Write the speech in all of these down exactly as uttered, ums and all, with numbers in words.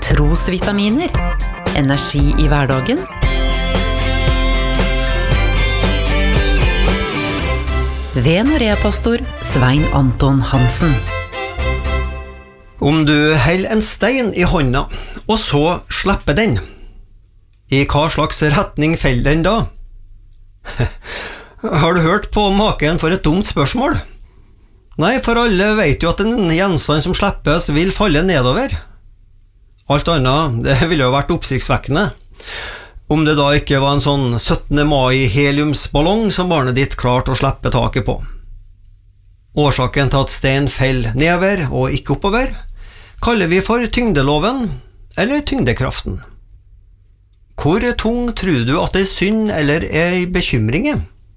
Trosvitaminer. Energi i hverdagen. Ved Norea-pastor Svein Anton Hansen. Om du holder en stein i hånda, og så slipper den, i hva slags retning faller den da? Har du hørt på maken for et dumt spørsmål? Nei, for alle vet jo at en gjenstand som slippes vil falle nedover. Alt annet, det ville jo vært oppsiktsvekkende. Om det da ikke var en sånn syttende mai heliumsballong som barnet ditt klarte å slippe taket på. Årsaken til at stein faller nedover og ikke oppover, kaller vi for tyngdeloven, eller tyngdekraften. Hvor tung tror du at det er synd eller er bekymring?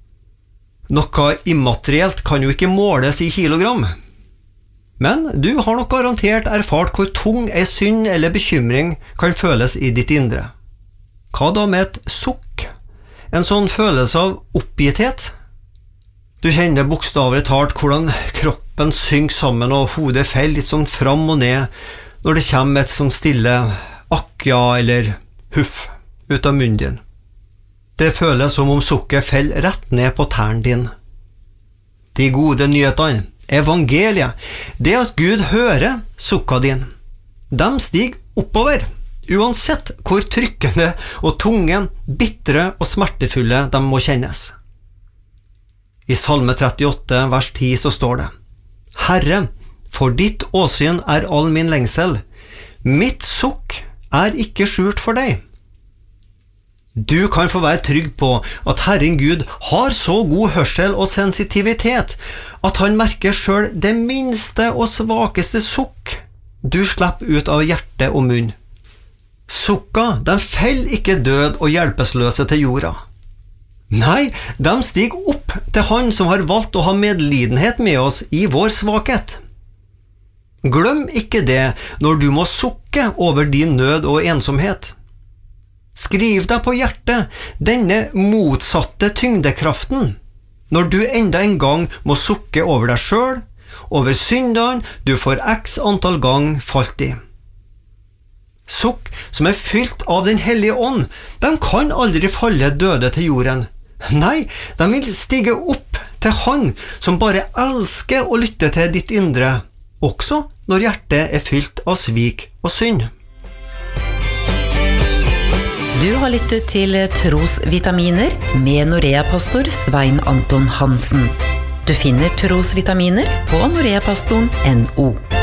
Noe immaterielt kan jo ikke måles i kilogram. Men du har nok garantert erfart hvor tung en synd eller bekymring kan føles i ditt indre. Hva da med et sukk? En sånn følelse av oppgitthet? Du kjenner bokstavelig talt hvordan kroppen synker sammen og hodet faller litt sånn fram og ned når det kommer et sånn stille akja eller huff ut av munnen din. Det føles som om sukket faller rett ned på tæren din. De gode nyhetene, evangeliet, det at Gud hører sukka din. De stiger oppover, uansett hvor trykkende og tunge, bitre og smertefulle de må kjennes. I Salme trettiåtte, vers ti, så står det: Herre, for ditt åsyn er all min lengsel. Mitt sukk er ikke skjult for deg. Du kan få være trygg på at Herren Gud har så god hørsel og sensitivitet at han merker selv det minste og svakeste sukk du slipper ut av hjerte og munn. Sukka, de feller ikke død og hjelpeløse til jorda. Nei, de stiger opp til han som har valgt å ha medlidenhet med oss i vår svakhet. Glem ikke det når du må sukke over din nød og ensomhet. Skriv deg på hjertet denne motsatte tyngdekraften, når du enda en gang må sukke over deg selv, over syndene du for x antall gang falt i. Sukk som er fylt av den hellige ånd, de kan aldri falle døde til jorden. Nei, de vil stige opp til han som bare elsker å lytte til ditt indre, også når hjertet er fylt av svik og synd. Du har lyttet til Trosvitaminer med Norea-pastor Svein Anton Hansen. Du finner Trosvitaminer på noreapastoren punktum no.